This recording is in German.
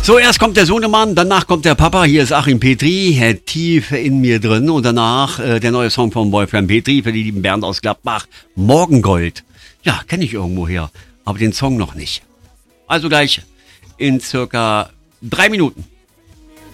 So, erst kommt der Sohnemann, danach kommt der Papa. Hier ist Achim Petri, tief in mir drin. Und danach der neue Song von Wolfgang Petri für die lieben Bernd aus Gladbach. Morgengold. Ja, kenne ich irgendwo her, aber den Song noch nicht. Also gleich in circa 3 Minuten.